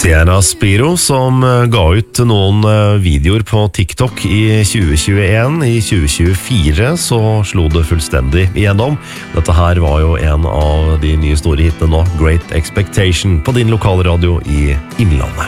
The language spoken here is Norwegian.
Sierra Spiro, som ga ut noen videoer på TikTok i 2021. I 2024 så slo det fullstendig igjennom. Dette her var jo en av de nye store hittene nå, Great Expectation, på din lokalradio i Innlandet.